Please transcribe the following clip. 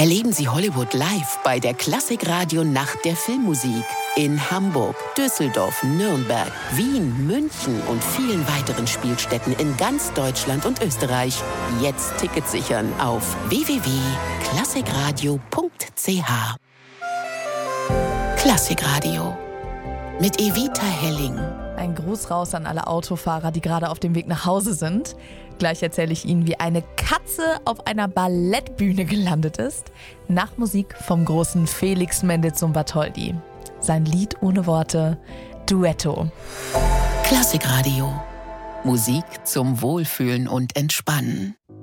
Erleben Sie Hollywood live bei der Klassikradio Nacht der Filmmusik in Hamburg, Düsseldorf, Nürnberg, Wien, München und vielen weiteren Spielstätten in ganz Deutschland und Österreich. Jetzt Tickets sichern auf www.klassikradio.ch. Klassikradio mit Evita Helling. Ein Gruß raus an alle Autofahrer, die gerade auf dem Weg nach Hause sind. Gleich erzähle ich Ihnen, wie eine Katze auf einer Ballettbühne gelandet ist. Nach Musik vom großen Felix Mendelssohn Bartholdy. Sein Lied ohne Worte, Duetto. Klassikradio. Musik zum Wohlfühlen und Entspannen.